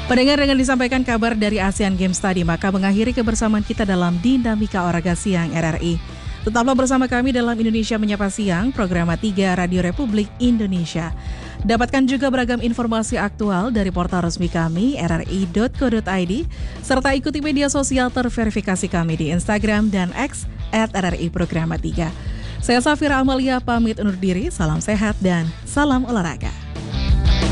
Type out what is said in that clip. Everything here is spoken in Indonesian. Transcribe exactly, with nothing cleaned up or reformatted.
Pendengar, dengan disampaikan kabar dari Asian Games tadi, maka mengakhiri kebersamaan kita dalam Dinamika Olahraga Siang R R I. Tetaplah bersama kami dalam Indonesia Menyapa Siang, program tiga Radio Republik Indonesia. Dapatkan juga beragam informasi aktual dari portal resmi kami r r i dot co dot i d, serta ikuti media sosial terverifikasi kami di Instagram dan X at R R I Programa tiga. Saya Safira Amalia pamit undur diri, salam sehat dan salam olahraga.